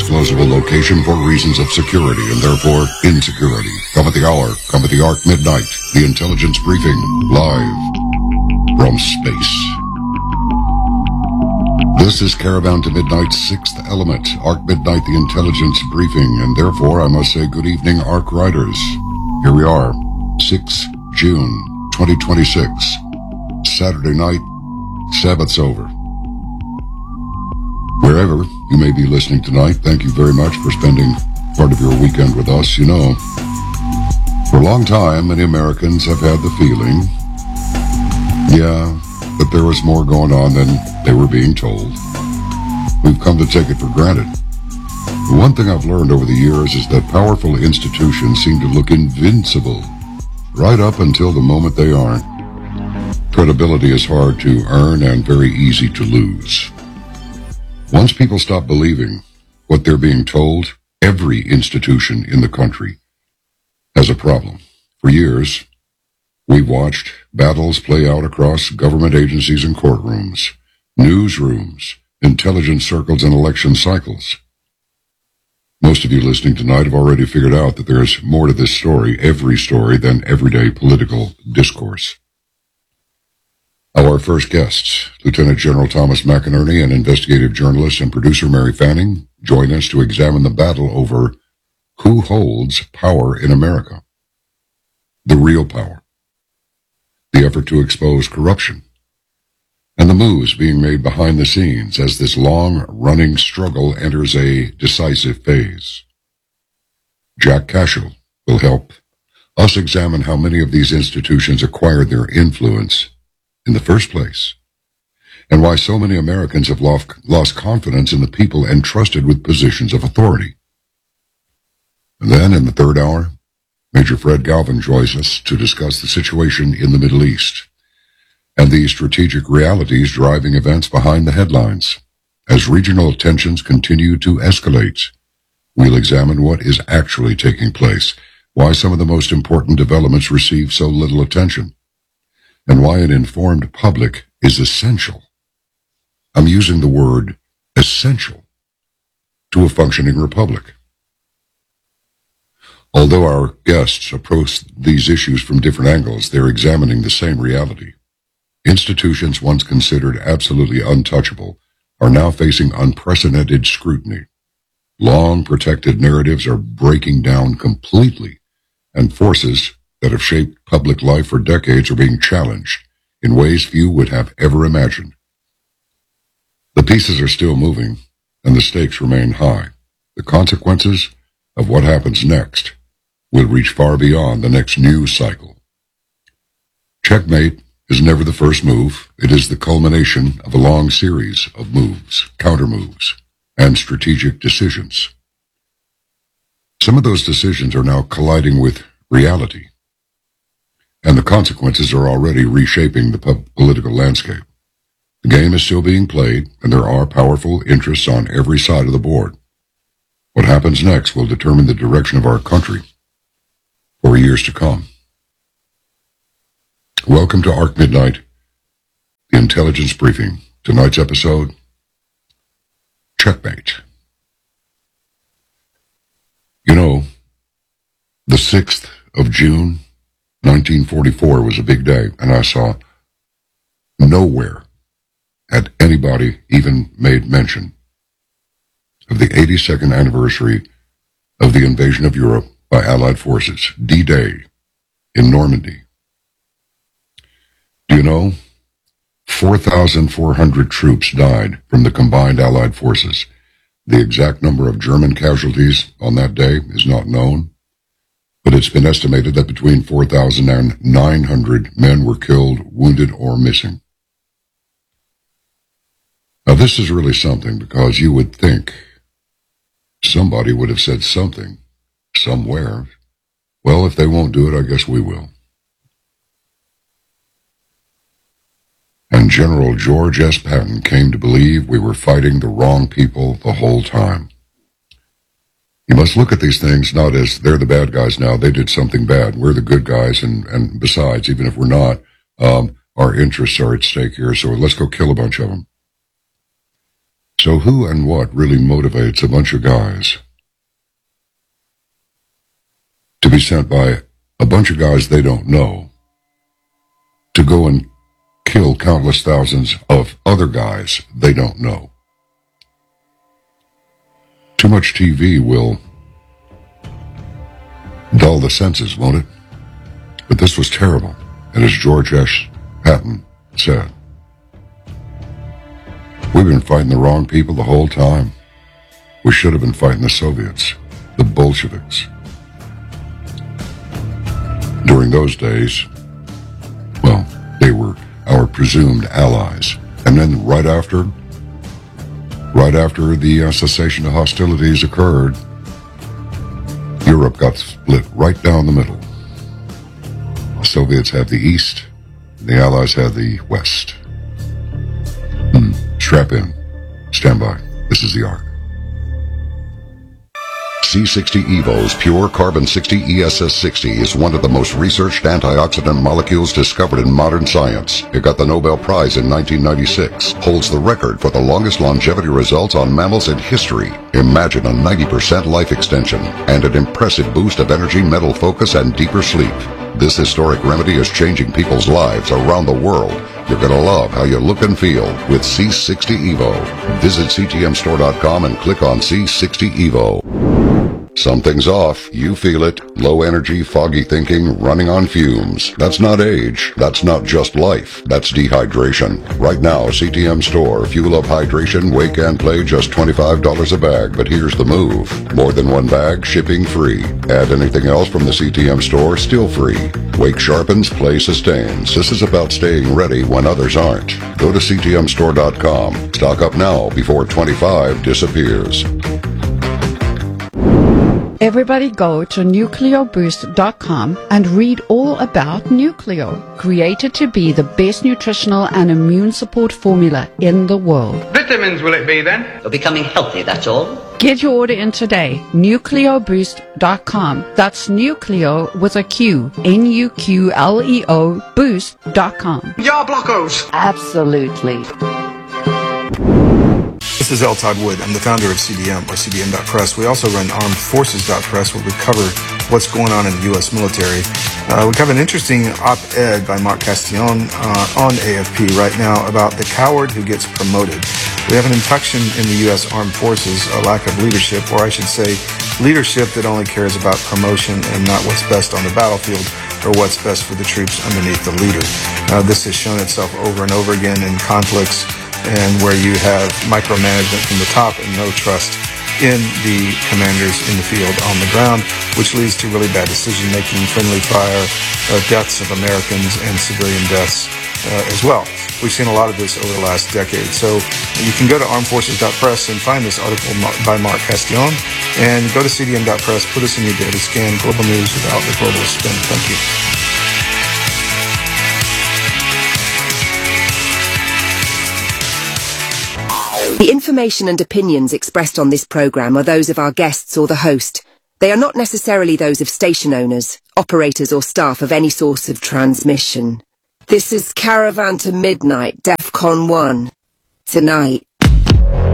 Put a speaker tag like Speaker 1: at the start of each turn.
Speaker 1: undisclosable location for reasons of security and therefore insecurity. Come at the hour, come at the arc midnight, the intelligence briefing, live from space. This is Caravan to Midnight's sixth element, Arc Midnight, the intelligence briefing, and therefore I must say good evening, Arc Riders. Here we are, 6 June 2026, Saturday night, Sabbath's over. Wherever you may be listening tonight, thank you very much for spending part of your weekend with us. You know, for a long time, many Americans have had the feeling, that there was more going on than they were being told. We've come to take it for granted. The one thing I've learned over the years is that powerful institutions seem to look invincible right up until the moment they aren't. Credibility is hard to earn and very easy to lose. Once people stop believing what they're being told, every institution in the country has a problem. For years, we've watched battles play out across government agencies and courtrooms, newsrooms, intelligence circles, and election cycles. Most of you listening tonight have already figured out that there's more to this story, every story, than everyday political discourse. Our first guests, Lieutenant General Thomas McInerney and investigative journalist and producer Mary Fanning, join us to examine the battle over who holds power in America. The real power. The effort to expose corruption. And the moves being made behind the scenes as this long-running struggle enters a decisive phase. Jack Cashel will help us examine how many of these institutions acquired their influence in the first place, and why so many Americans have lost confidence in the people entrusted with positions of authority. And then, in the third hour, Major Fred Galvin joins us to discuss the situation in the Middle East and the strategic realities driving events behind the headlines. As regional tensions continue to escalate, we'll examine what is actually taking place, why some of the most important developments receive so little attention, and why an informed public is essential. I'm using the word essential to a functioning republic. Although our guests approach these issues from different angles, they're examining the same reality. Institutions once considered absolutely untouchable are now facing unprecedented scrutiny. Long-protected narratives are breaking down completely, and forces that have shaped public life for decades are being challenged in ways few would have ever imagined. The pieces are still moving, and the stakes remain high. The consequences of what happens next will reach far beyond the next news cycle. Checkmate is never the first move. It is the culmination of a long series of moves, counter-moves, and strategic decisions. Some of those decisions are now colliding with reality, and the consequences are already reshaping the political landscape. The game is still being played, and there are powerful interests on every side of the board. What happens next will determine the direction of our country for years to come. Welcome to Arc Midnight, the intelligence briefing. Tonight's episode, Checkmate. You know, the 6th of June, 1944 was a big day, and I saw nowhere had anybody even made mention of the 82nd anniversary of the invasion of Europe by Allied forces, D-Day, in Normandy. Do you know, 4,400 troops died from the combined Allied forces. The exact number of German casualties on that day is not known, but it's been estimated that between 4,000 and 900 men were killed, wounded, or missing. Now, this is really something, because you would think somebody would have said something somewhere. Well, if they won't do it, I guess we will. And General George S. Patton came to believe we were fighting the wrong people the whole time. You must look at these things not as they're the bad guys now, they did something bad, we're the good guys, and besides, even if we're not, our interests are at stake here, so let's go kill a bunch of them. So who and what really motivates a bunch of guys to be sent by a bunch of guys they don't know to go and kill countless thousands of other guys they don't know? Too much TV will dull the senses, won't it? But this was terrible. And as George S. Patton said, we've been fighting the wrong people the whole time. We should have been fighting the Soviets, the Bolsheviks. During those days, well, they were our presumed allies. And then right after the cessation of hostilities occurred, Europe got split right down the middle. The Soviets had the East, and the Allies had the West. Strap in. Stand by. This is the Ark. C60 EVO's Pure Carbon 60 ESS60 is one of the most researched antioxidant molecules discovered in modern science. It got the Nobel Prize in 1996, holds the record for the longest longevity results on mammals in history. Imagine a 90% life extension and an impressive boost of energy, mental focus, and deeper sleep. This historic remedy is changing people's lives around the world. You're going to love how you look and feel with C60 EVO. Visit ctmstore.com and click on C60 EVO. Something's off. You feel it. Low energy, foggy thinking, running on fumes. That's not age. That's not just life. That's dehydration. Right now, CTM Store, Fuel Up Hydration, Wake and Play, just $25 a bag. But here's the move. More than one bag, shipping free. Add anything else from the CTM Store, still free. Wake sharpens, Play sustains. This is about staying ready when others aren't. Go to ctmstore.com. Stock up now before 25 disappears.
Speaker 2: Everybody go to nucleoboost.com and read all about Nucleo, created to be the best nutritional and immune support formula in the world.
Speaker 3: Vitamins will it be then?
Speaker 4: You're becoming healthy, that's all.
Speaker 2: Get your order in today, nucleoboost.com. That's Nucleo with a Q, Nuqleo boost.com.
Speaker 3: Yar blockos!
Speaker 2: Absolutely.
Speaker 5: This is L. Todd Wood. I'm the founder of CDM, or CDM.press. We also run ArmedForces.press, where we cover what's going on in the U.S. military. We have an interesting op-ed by Mark Castillon on AFP right now about the coward who gets promoted. We have an infection in the U.S. Armed Forces, a lack of leadership, or I should say leadership that only cares about promotion and not what's best on the battlefield or what's best for the troops underneath the leader. This has shown itself over and over again in conflicts and where you have micromanagement from the top and no trust in the commanders in the field on the ground, which leads to really bad decision-making, friendly fire, deaths of Americans, and civilian deaths as well. We've seen a lot of this over the last decade. So you can go to armedforces.press and find this article by Mark Castillon, and go to cdm.press, put us in your daily scan, global news without the global spin. Thank you.
Speaker 6: The information and opinions expressed on this program are those of our guests or the host. They are not necessarily those of station owners, operators or staff of any source of transmission. This is Caravan to Midnight, DEFCON 1. Tonight,